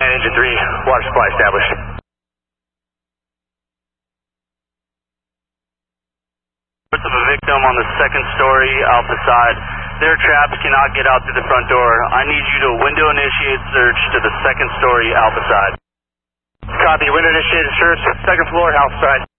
Engine 3, water supply established. Of a victim on the second story alpha side. Their traps cannot get out through the front door. I need you to window initiate search to the second story alpha side. Copy, window initiated search, second floor alpha side.